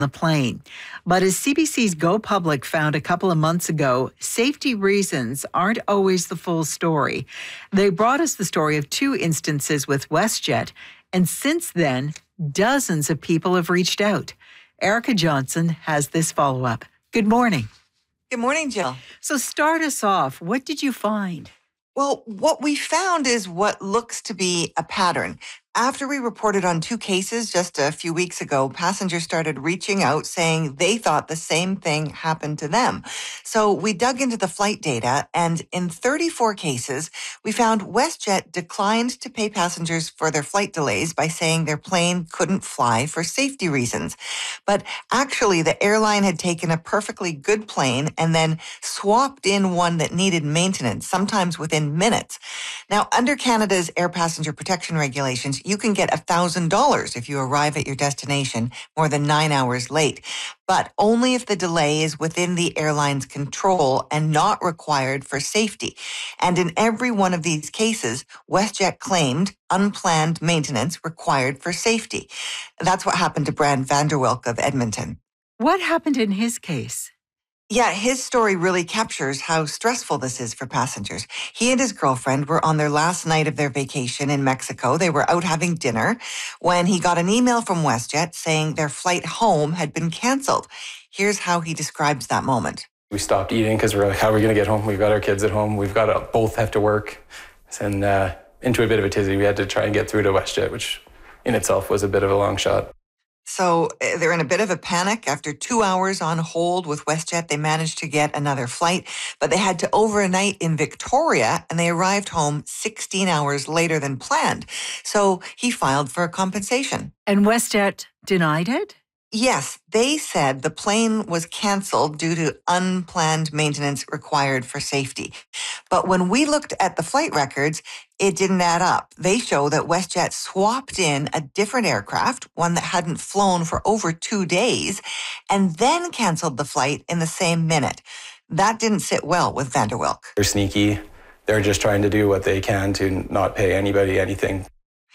the plane. But as CBC's Go Public found a couple of months ago, safety reasons aren't always the full story. They brought us the story of two instances with WestJet, and since then, dozens of people have reached out. Erica Johnson has this follow-up. Good morning. Good morning, Jill. So start us off. What did you find? Well, what we found is what looks to be a pattern. After we reported on two cases just a few weeks ago, passengers started reaching out saying they thought the same thing happened to them. So we dug into the flight data, and in 34 cases, we found WestJet declined to pay passengers for their flight delays by saying their plane couldn't fly for safety reasons. But actually, the airline had taken a perfectly good plane and then swapped in one that needed maintenance, sometimes within minutes. Now, under Canada's air passenger protection regulations, you can get $1,000 if you arrive at your destination more than 9 hours late, but only if the delay is within the airline's control and not required for safety. And in every one of these cases, WestJet claimed unplanned maintenance required for safety. That's what happened to Brad Vanderwilk of Edmonton. What happened in his case? Yeah, his story really captures how stressful this is for passengers. He and his girlfriend were on their last night of their vacation in Mexico. They were out having dinner when he got an email from WestJet saying their flight home had been canceled. Here's how he describes that moment. We stopped eating because we're like, how are we going to get home? We've got our kids at home. We've got to both have to work. And into a bit of a tizzy, we had to try and get through to WestJet, which in itself was a bit of a long shot. So they're in a bit of a panic. After 2 hours on hold with WestJet, they managed to get another flight, but they had to overnight in Victoria, and they arrived home 16 hours later than planned. So he filed for a compensation. And WestJet denied it? Yes, they said the plane was canceled due to unplanned maintenance required for safety. But when we looked at the flight records, it didn't add up. They show that WestJet swapped in a different aircraft, one that hadn't flown for over 2 days, and then canceled the flight in the same minute. That didn't sit well with Vanderwilk. They're sneaky. They're just trying to do what they can to not pay anybody anything.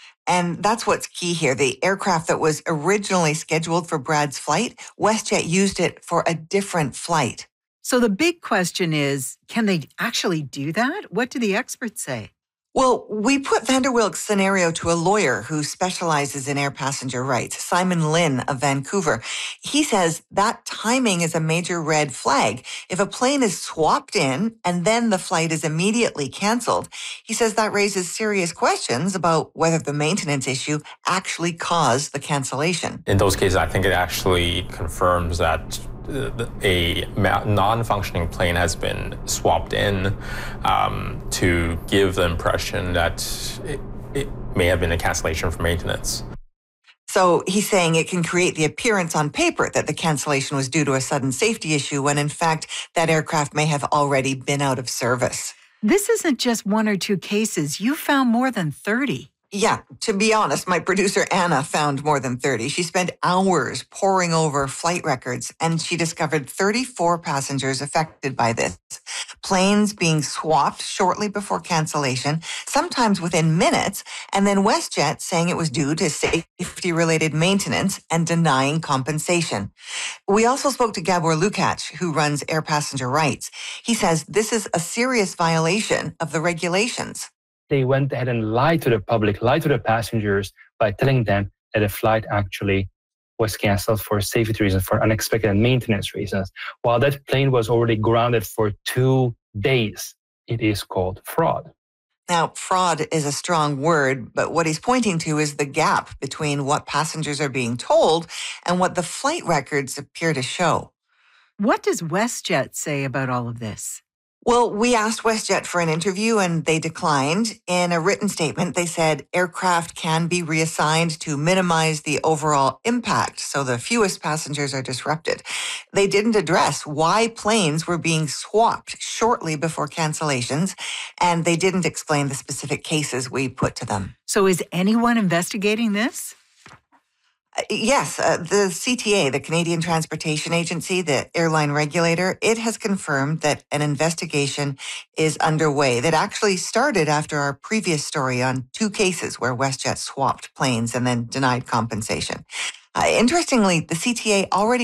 And that's what's key here. The aircraft that was originally scheduled for Brad's flight, WestJet used it for a different flight. So the big question is, can they actually do that? What do the experts say? Well, we put Vanderwilk's scenario to a lawyer who specializes in air passenger rights, Simon Lynn of Vancouver. He says that timing is a major red flag. If a plane is swapped in and then the flight is immediately canceled, he says that raises serious questions about whether the maintenance issue actually caused the cancellation. In those cases, I think it actually confirms that a non-functioning plane has been swapped in to give the impression that it may have been a cancellation for maintenance. So he's saying it can create the appearance on paper that the cancellation was due to a sudden safety issue when in fact that aircraft may have already been out of service. This isn't just one or two cases. You found more than 30. Yeah, to be honest, my producer Anna found more than 30. She spent hours poring over flight records, and she discovered 34 passengers affected by this. Planes being swapped shortly before cancellation, sometimes within minutes, and then WestJet saying it was due to safety-related maintenance and denying compensation. We also spoke to Gabor Lukács, who runs Air Passenger Rights. He says this is a serious violation of the regulations. They went ahead and lied to the public, lied to the passengers by telling them that a flight actually was canceled for safety reasons, for unexpected maintenance reasons. While that plane was already grounded for 2 days, it is called fraud. Now, fraud is a strong word, but what he's pointing to is the gap between what passengers are being told and what the flight records appear to show. What does WestJet say about all of this? Well, we asked WestJet for an interview and they declined. In a written statement, they said aircraft can be reassigned to minimize the overall impact so the fewest passengers are disrupted. They didn't address why planes were being swapped shortly before cancellations, and they didn't explain the specific cases we put to them. So is anyone investigating this? Yes, the CTA, the Canadian Transportation Agency, the airline regulator, it has confirmed that an investigation is underway that actually started after our previous story on 2 cases where WestJet swapped planes and then denied compensation. Interestingly, the CTA already